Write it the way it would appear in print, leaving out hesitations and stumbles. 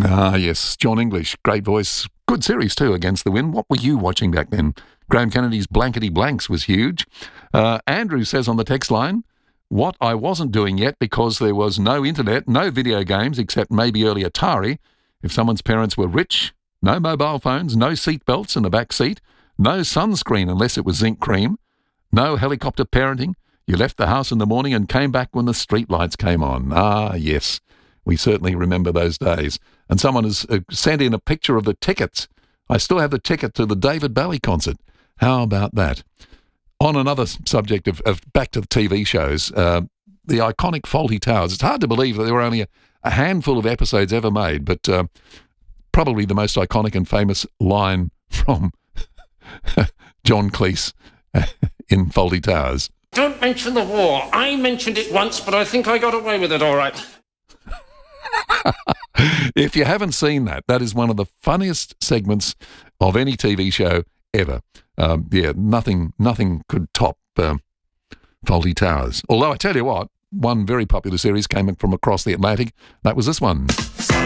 Ah, yes, John English, great voice. Good series too, Against the Wind. What were you watching back then? Graham Kennedy's Blankety Blanks was huge. Andrew says on the text line, what I wasn't doing yet because there was no internet, no video games except maybe early Atari. If someone's parents were rich, no mobile phones, no seat belts in the back seat, no sunscreen unless it was zinc cream, no helicopter parenting. You left the house in the morning and came back when the street lights came on. Ah, yes, we certainly remember those days. And someone has sent in a picture of the tickets. I still have the ticket to the David Bowie concert. How about that? On another subject of back to the TV shows, the iconic Fawlty Towers. It's hard to believe that there were only a handful of episodes ever made, but probably the most iconic and famous line from John Cleese in Fawlty Towers. Don't mention the war. I mentioned it once, but I think I got away with it all right. If you haven't seen that, that is one of the funniest segments of any TV show ever. Nothing could top Fawlty Towers. Although I tell you what, one very popular series came from across the Atlantic. That was this one.